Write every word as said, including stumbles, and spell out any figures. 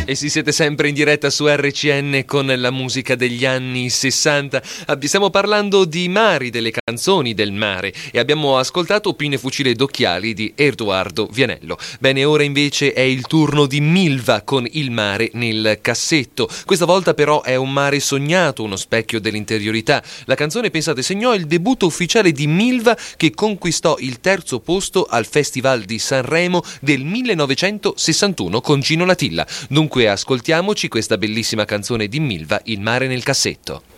E si siete sempre in diretta su R C N con la musica degli anni sessanta. Stiamo parlando di mari, delle canzoni del mare, e abbiamo ascoltato Pinne Fucile ed Occhiali di Edoardo Vianello. Bene, ora invece è il turno di Milva con Il mare nel cassetto. Questa volta però è un mare sognato, uno specchio dell'interiorità. La canzone, pensate, segnò il debutto ufficiale di Milva, che conquistò il terzo posto al Festival di Sanremo del millenovecentosessantuno con Gino Latilla. Dunque ascoltiamoci questa bellissima canzone di Milva, Il mare nel cassetto.